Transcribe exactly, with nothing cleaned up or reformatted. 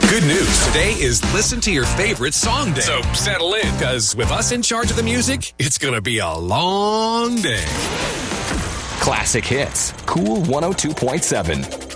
Good news. Today is Listen to Your Favorite Song Day. So settle in, because with us in charge of the music, it's going to be a long day. Classic Hits. Cool one oh two point seven.